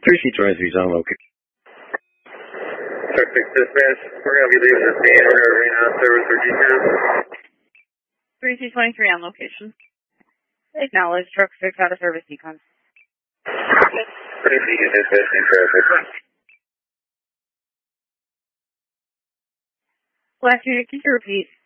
3C23's on location. Traffic dispatch, we're going to be leaving the scene. We're going to arena service for details. 3C23 on location. Acknowledge truck 6 out of service decon. 3C dispatching traffic. Last unit, can you repeat?